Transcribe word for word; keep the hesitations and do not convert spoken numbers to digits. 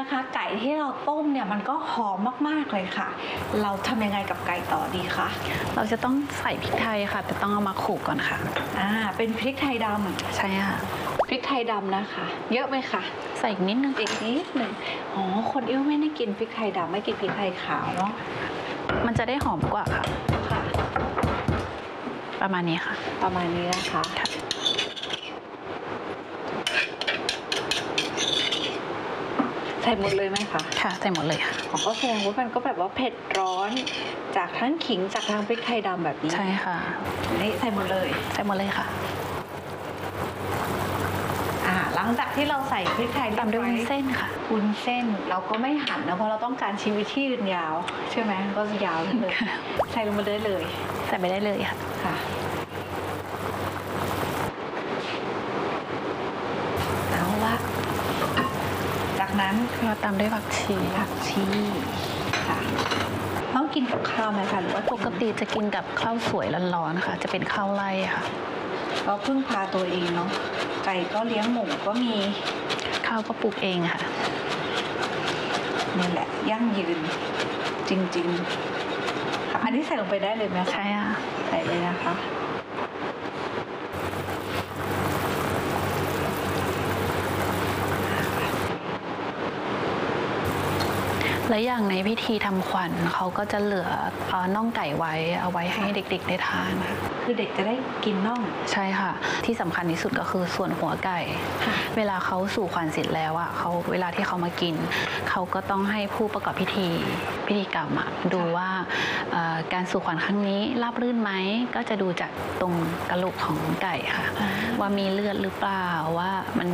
นะคะไก่ที่เราต้มเนี่ยมันก็หอมมากๆเลยค่ะเราทำยังไงกับไก่ต่อดีคะเราจะต้องใส่พริกไทยค่ะแต่ต้องเอามาโขลกก่อนค่ะอ่าเป็นพริกไทยดำใช่ค่ะพริกไทยดำนะคะเยอะไหมคะใส่อีกนิดนึงอีกนิดหนึ่งอ๋อคนอิ้วไม่ได้กินพริกไทยดำไม่กินพริกไทยขาวเนาะมันจะได้หอมกว่าค่ะค่ะประมาณนี้ค่ะประมาณนี้นะคะใส่หมดเลยไหมคะค่ะใส่หมดเลยค่ะอ๋อก็แสดงว่ามันก็แบบว่าเผ็ดร้อนจากทั้งขิงจากทั้งพริกไทยดำแบบนี้ใช่ค่ะนี่ใส่หมดเลยใส่หมดเลยค่ะอ่าหลังจากที่เราใส่พริกไทยตามด้วยวุ้นเส้นค่ะวุ้นเส้นเราก็ไม่หั่นนะเพราะเราต้องการชีวิตที่ยืนยาวใช่ไหมก็ยาวเลยใส่ลงมาได้เลยใส่ไปได้เลยค่ะค่ะเอาละจากนั้นเราตามด้วยผักชีผักชีค่ะต้องกินกับข้าวไหมคะหรือว่าปกติจะกินกับข้าวสวยร้อนๆค่ะจะเป็นข้าวไร่ค่ะก็พึ่งพาตัวเองเนาะไก่ก็เลี้ยงหมูก็มีข้าวก็ปลูกเองค่ะนี่แหละยั่งยืนจริงๆค่ะอันนี้ใส่ลงไปได้เลยไหมใช่ค่ะใส่เลยนะคะและอย่างในพิธีทำขวัญเขาก็จะเหลือน่องไก่ไว้เอาไว้ให้เด็กๆได้ทานค่ะคือเด็กจะได้กินน่องใช่ค่ะที่สำคัญที่สุดก็คือส่วนหัวไก่เวลาเขาสู่ขวัญเสร็จแล้วอ่ะเขาเวลาที่เขามากินเขาก็ต้องให้ผู้ประกอบพิธีพิธีกรรมอ่ะดูว่าการสู่ขวัญครั้งนี้ราบรื่นไหมก็จะดูจากตรงกระโหลกของไก่ค่ะว่ามีเลือดหรือเปล่าว่ามัน